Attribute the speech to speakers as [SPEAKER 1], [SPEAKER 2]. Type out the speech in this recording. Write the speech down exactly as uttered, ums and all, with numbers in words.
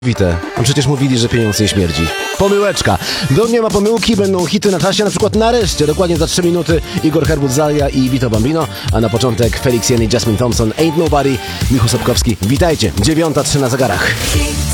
[SPEAKER 1] Wite. A przecież mówili, że pieniądz nie śmierdzi. Pomyłeczka. Do nie ma pomyłki, będą hity na czasie, na przykład nareszcie, dokładnie za trzy minuty Igor Herbut-Zalia i Vito Bambino, a na początek Felix Jen i Jasmine Thompson, Ain't Nobody, Michu Sobkowski. Witajcie, dziewiąta trzy na zegarach.